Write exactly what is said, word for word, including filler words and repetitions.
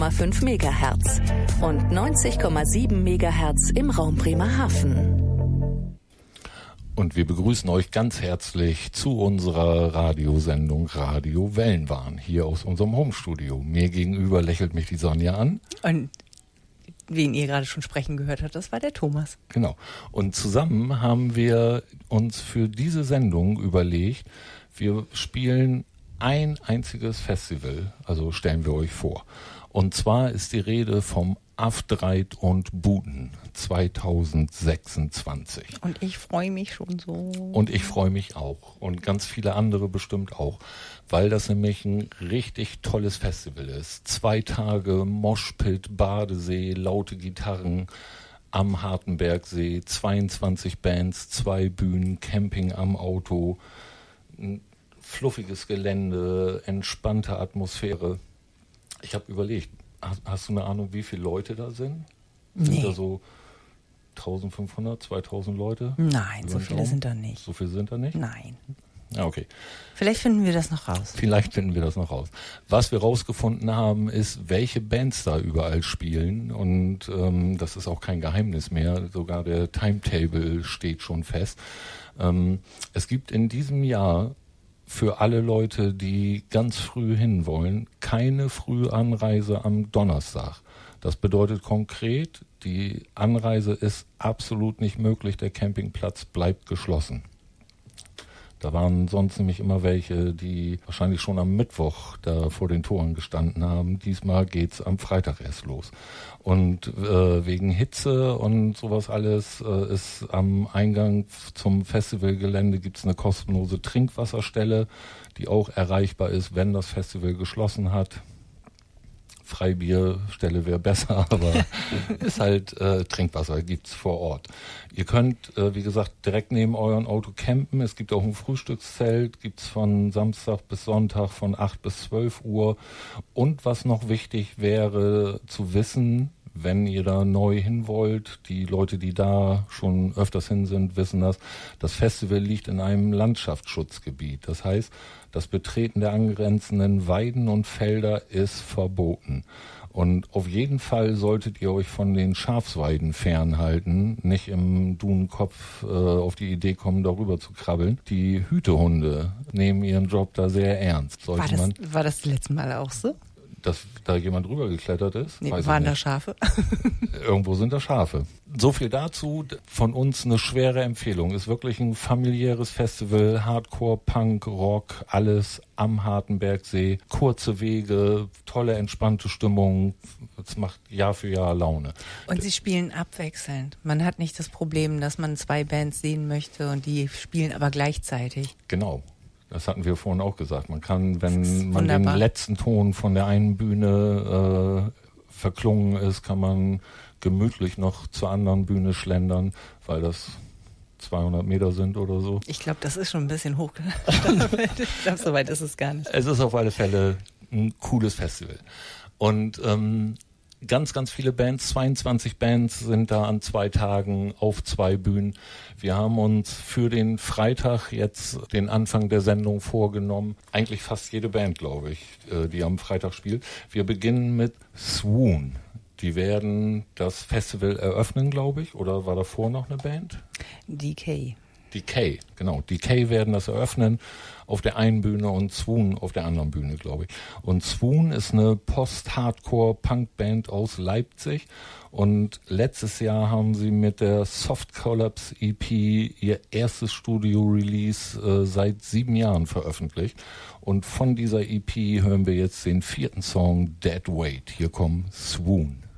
fünf Megahertz und neunzig Komma sieben Megahertz im Raum Bremerhaven. Und wir begrüßen euch ganz herzlich zu unserer Radiosendung Radio Wellenwahn hier aus unserem Homestudio. Mir gegenüber lächelt mich die Sonja an. Und wen ihr gerade schon sprechen gehört habt, das war der Thomas. Genau. Und zusammen haben wir uns für diese Sendung überlegt, wir spielen ein einziges Festival, also stellen wir euch vor. Und zwar ist die Rede vom Aftreit und Buten zwanzig sechsundzwanzig. Und ich freue mich schon so. Und ich freue mich auch. Und ganz viele andere bestimmt auch. Weil das nämlich ein richtig tolles Festival ist. Zwei Tage Moshpit, Badesee, laute Gitarren am Hartenbergsee, zweiundzwanzig Bands, zwei Bühnen, Camping am Auto, ein fluffiges Gelände, entspannte Atmosphäre. Ich habe überlegt, hast, hast du eine Ahnung, wie viele Leute da sind? Nee. Sind da so eintausendfünfhundert, zweitausend Leute? Nein, so viele sind da nicht. So viele sind da nicht? Nein. Ja, okay. Vielleicht finden wir das noch raus. Vielleicht finden wir das noch raus. Was wir rausgefunden haben, ist, welche Bands da überall spielen. Und ähm, das ist auch kein Geheimnis mehr. Sogar der Timetable steht schon fest. Ähm, es gibt in diesem Jahr für alle Leute, die ganz früh hinwollen, keine Frühanreise am Donnerstag. Das bedeutet konkret, die Anreise ist absolut nicht möglich, der Campingplatz bleibt geschlossen. Da waren sonst nämlich immer welche, die wahrscheinlich schon am Mittwoch da vor den Toren gestanden haben. Diesmal geht's am Freitag erst los. Und äh, wegen Hitze und sowas alles äh, ist am Eingang zum Festivalgelände gibt's eine kostenlose Trinkwasserstelle, die auch erreichbar ist, wenn das Festival geschlossen hat. Freibierstelle wäre besser, aber ist halt äh, Trinkwasser, gibt's vor Ort. Ihr könnt, äh, wie gesagt, direkt neben eurem Auto campen. Es gibt auch ein Frühstückszelt, gibt's von Samstag bis Sonntag von acht bis zwölf Uhr. Und was noch wichtig wäre zu wissen, wenn ihr da neu hin wollt, die Leute, die da schon öfters hin sind, wissen das, das Festival liegt in einem Landschaftsschutzgebiet. Das heißt, das Betreten der angrenzenden Weiden und Felder ist verboten. Und auf jeden Fall solltet ihr euch von den Schafsweiden fernhalten, nicht im Dunenkopf äh, auf die Idee kommen, darüber zu krabbeln. Die Hütehunde nehmen ihren Job da sehr ernst. War das, man, war das die letzten Mal auch so? Dass da jemand drüber geklettert ist? Nee, waren da Schafe? Irgendwo sind da Schafe. So viel dazu. Von uns eine schwere Empfehlung. Ist wirklich ein familiäres Festival. Hardcore, Punk, Rock, alles am Hartenbergsee. Kurze Wege, tolle, entspannte Stimmung. Es macht Jahr für Jahr Laune. Und sie spielen abwechselnd. Man hat nicht das Problem, dass man zwei Bands sehen möchte und die spielen aber gleichzeitig. Genau. Das hatten wir vorhin auch gesagt. Man kann, wenn man wunderbar. den letzten Ton von der einen Bühne äh, verklungen ist, kann man gemütlich noch zur anderen Bühne schlendern, weil das zweihundert Meter sind oder so. Ich glaube, das ist schon ein bisschen hochgestapelt. Ich glaube, so weit ist es gar nicht. Es ist auf alle Fälle ein cooles Festival. Und ähm, ganz, ganz viele Bands, zweiundzwanzig Bands sind da an zwei Tagen auf zwei Bühnen. Wir haben uns für den Freitag jetzt den Anfang der Sendung vorgenommen. Eigentlich fast jede Band, glaube ich, die am Freitag spielt. Wir beginnen mit Swoon. Die werden das Festival eröffnen, glaube ich. Oder war davor noch eine Band? D K. D K, genau. D K werden das eröffnen auf der einen Bühne und Swoon auf der anderen Bühne, glaube ich. Und Swoon ist eine Post-Hardcore-Punk-Band aus Leipzig. Und letztes Jahr haben sie mit der Soft Collapse E P ihr erstes Studio-Release äh, seit sieben Jahren veröffentlicht. Und von dieser E P hören wir jetzt den vierten Song, Dead Weight. Hier kommt Swoon.